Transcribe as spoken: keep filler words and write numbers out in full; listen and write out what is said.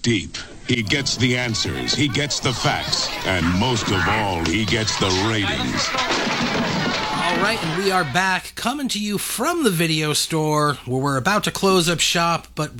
deep. He gets the answers, he gets the facts, and most of all, he gets the ratings. All right, and we are back, coming to you from the video store, where we're about to close up shop, but